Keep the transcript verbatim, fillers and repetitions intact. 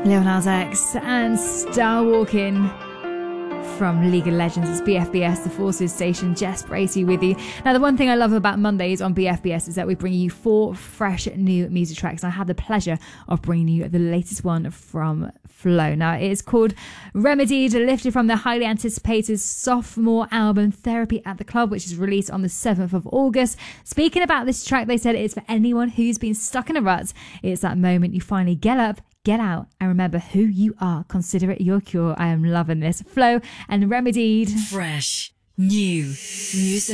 Lil Nas X and Star Walking from League of Legends. It's B F B S, the Forces Station. Jess Bracey with you. Now, the one thing I love about Mondays on B F B S is that we bring you four fresh new music tracks. I had the pleasure of bringing you the latest one from Flow. Now, it is called Remedied, lifted from the highly anticipated sophomore album Therapy at the Club, which is released on the seventh of August. Speaking about this track, they said it's for anyone who's been stuck in a rut. It's that moment you finally get up, get out, and remember who you are. Consider it your cure. I am loving this. Flow and Remedied. Fresh new music.